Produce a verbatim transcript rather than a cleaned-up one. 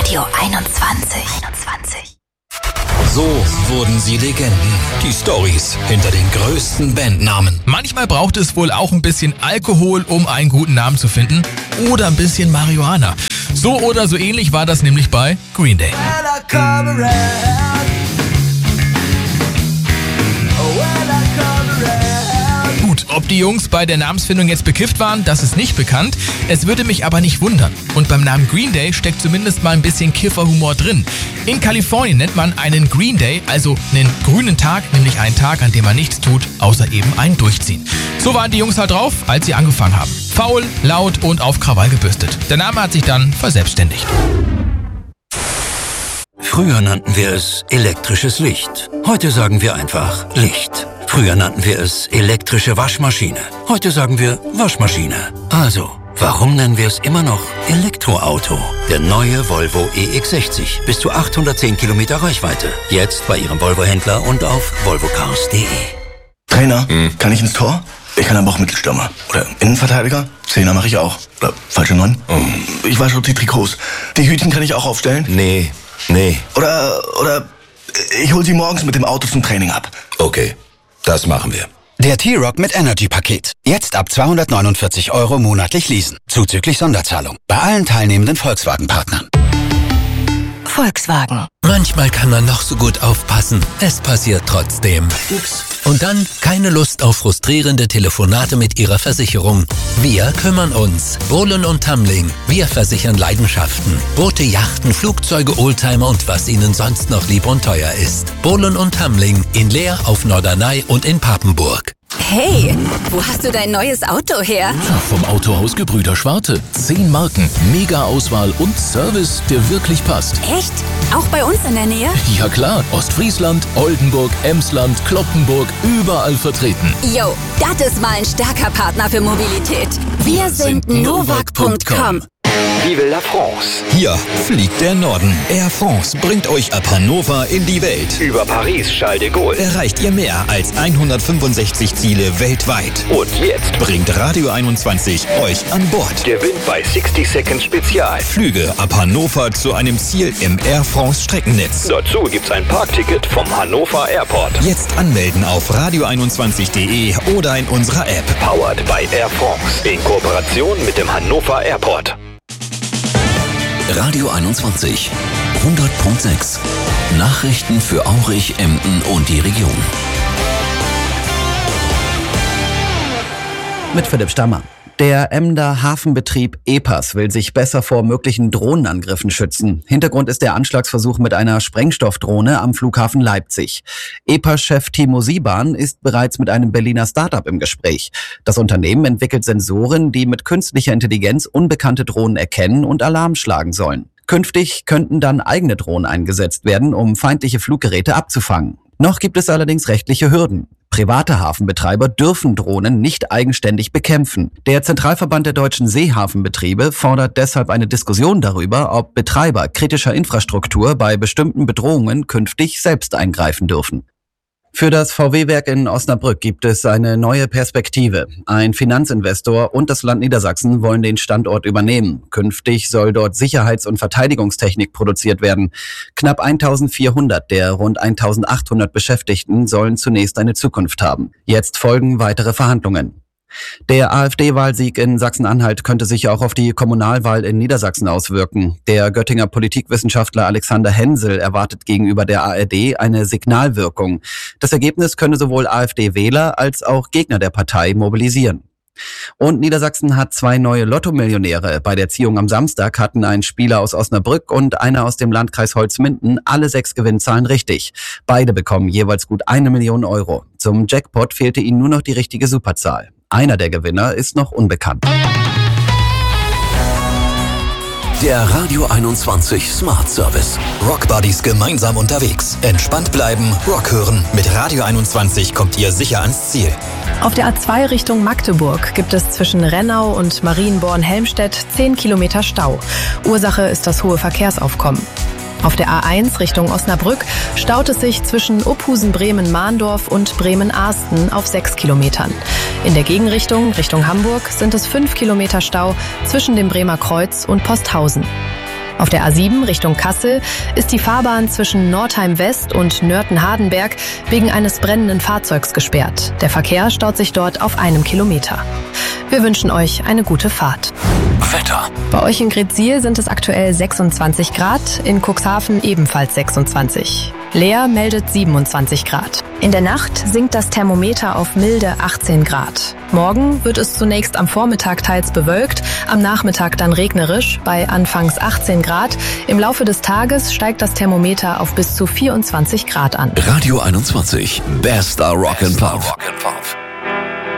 Radio einundzwanzig. So wurden sie Legenden. Die Storys hinter den größten Bandnamen. Manchmal braucht es wohl auch ein bisschen Alkohol, um einen guten Namen zu finden. Oder ein bisschen Marihuana. So oder so ähnlich war das nämlich bei Green Day. Gut, ob die Jungs bei der Namensfindung jetzt bekifft waren, das ist nicht bekannt. Es würde mich aber nicht wundern. Und beim Namen Green Day steckt zumindest mal ein bisschen Kifferhumor drin. In Kalifornien nennt man einen Green Day, also einen grünen Tag, nämlich einen Tag, an dem man nichts tut, außer eben ein Durchziehen. So waren die Jungs halt drauf, als sie angefangen haben. Faul, laut und auf Krawall gebürstet. Der Name hat sich dann verselbstständigt. Früher nannten wir es elektrisches Licht. Heute sagen wir einfach Licht. Früher nannten wir es elektrische Waschmaschine. Heute sagen wir Waschmaschine. Also, warum nennen wir es immer noch Elektroauto? Der neue Volvo E X sechzig. Bis zu achthundertzehn Kilometer Reichweite. Jetzt bei Ihrem Volvo-Händler und auf volvo cars punkt de. Trainer, hm. kann ich ins Tor? Ich kann aber auch Mittelstürmer. Oder Innenverteidiger? Zehner mache ich auch. Oder falsche Neun? Oh. Ich wasche auch die Trikots. Die Hütchen kann ich auch aufstellen? Nee, nee. Oder, oder ich hole sie morgens mit dem Auto zum Training ab. Okay, das machen wir. Der T-Rock mit Energy-Paket. Jetzt ab zweihundertneunundvierzig Euro monatlich leasen. Zuzüglich Sonderzahlung. Bei allen teilnehmenden Volkswagen-Partnern. Volkswagen. Manchmal kann man noch so gut aufpassen. Es passiert trotzdem. Ups. Und dann keine Lust auf frustrierende Telefonate mit Ihrer Versicherung. Wir kümmern uns. Bohlen und Tamling. Wir versichern Leidenschaften. Boote, Yachten, Flugzeuge, Oldtimer und was Ihnen sonst noch lieb und teuer ist. Bohlen und Tamling in Leer, auf Norderney und in Papenburg. Hey, wo hast du dein neues Auto her? Ja, vom Autohaus Gebrüder Schwarte. Zehn Marken, Mega-Auswahl und Service, der wirklich passt. Echt? Auch bei uns in der Nähe? Ja klar, Ostfriesland, Oldenburg, Emsland, Cloppenburg, überall vertreten. Jo, das ist mal ein starker Partner für Mobilität. Wir, Wir sind Novak punkt com. Vive la France. Hier fliegt der Norden. Air France bringt euch ab Hannover in die Welt. Über Paris, Charles de Gaulle. Erreicht ihr mehr als hundertfünfundsechzig Ziele weltweit. Und jetzt bringt Radio einundzwanzig euch an Bord. Gewinnt bei sixty Seconds Spezial. Flüge ab Hannover zu einem Ziel im Air France Streckennetz. Dazu gibt's ein Parkticket vom Hannover Airport. Jetzt anmelden auf radio einundzwanzig punkt de oder in unserer App. Powered by Air France. In Kooperation mit dem Hannover Airport. Radio einundzwanzig, hundert Komma sechs. Nachrichten für Aurich, Emden und die Region. Mit Philipp Stammer. Der Emder Hafenbetrieb E P A S will sich besser vor möglichen Drohnenangriffen schützen. Hintergrund ist der Anschlagsversuch mit einer Sprengstoffdrohne am Flughafen Leipzig. E P A S-Chef Timo Sieban ist bereits mit einem Berliner Startup im Gespräch. Das Unternehmen entwickelt Sensoren, die mit künstlicher Intelligenz unbekannte Drohnen erkennen und Alarm schlagen sollen. Künftig könnten dann eigene Drohnen eingesetzt werden, um feindliche Fluggeräte abzufangen. Noch gibt es allerdings rechtliche Hürden. Private Hafenbetreiber dürfen Drohnen nicht eigenständig bekämpfen. Der Zentralverband der deutschen Seehafenbetriebe fordert deshalb eine Diskussion darüber, ob Betreiber kritischer Infrastruktur bei bestimmten Bedrohungen künftig selbst eingreifen dürfen. Für das V W-Werk in Osnabrück gibt es eine neue Perspektive. Ein Finanzinvestor und das Land Niedersachsen wollen den Standort übernehmen. Künftig soll dort Sicherheits- und Verteidigungstechnik produziert werden. Knapp eintausendvierhundert der rund eintausendachthundert Beschäftigten sollen zunächst eine Zukunft haben. Jetzt folgen weitere Verhandlungen. Der AfD-Wahlsieg in Sachsen-Anhalt könnte sich auch auf die Kommunalwahl in Niedersachsen auswirken. Der Göttinger Politikwissenschaftler Alexander Hensel erwartet gegenüber der A R D eine Signalwirkung. Das Ergebnis könne sowohl AfD-Wähler als auch Gegner der Partei mobilisieren. Und Niedersachsen hat zwei neue Lotto-Millionäre. Bei der Ziehung am Samstag hatten ein Spieler aus Osnabrück und einer aus dem Landkreis Holzminden alle sechs Gewinnzahlen richtig. Beide bekommen jeweils gut eine Million Euro. Zum Jackpot fehlte ihnen nur noch die richtige Superzahl. Einer der Gewinner ist noch unbekannt. Der Radio einundzwanzig Smart Service. Rock Buddies gemeinsam unterwegs. Entspannt bleiben, Rock hören. Mit Radio einundzwanzig kommt ihr sicher ans Ziel. Auf der A zwei Richtung Magdeburg gibt es zwischen Rennau und Marienborn-Helmstedt zehn Kilometer Stau. Ursache ist das hohe Verkehrsaufkommen. Auf der A eins Richtung Osnabrück staut es sich zwischen Uphusen-Bremen-Mahndorf und Bremen-Arsten auf sechs Kilometern. In der Gegenrichtung, Richtung Hamburg, sind es fünf Kilometer Stau zwischen dem Bremer Kreuz und Posthausen. Auf der A sieben Richtung Kassel ist die Fahrbahn zwischen Nordheim West und Nörten-Hardenberg wegen eines brennenden Fahrzeugs gesperrt. Der Verkehr staut sich dort auf einem Kilometer. Wir wünschen euch eine gute Fahrt. Wetter. Bei euch in Gretzsiel sind es aktuell sechsundzwanzig Grad, in Cuxhaven ebenfalls sechsundzwanzig. Leer meldet siebenundzwanzig Grad. In der Nacht sinkt das Thermometer auf milde achtzehn Grad. Morgen wird es zunächst am Vormittag teils bewölkt, am Nachmittag dann regnerisch bei anfangs achtzehn Grad. Im Laufe des Tages steigt das Thermometer auf bis zu vierundzwanzig Grad an. Radio einundzwanzig. Bester Rock and Pop.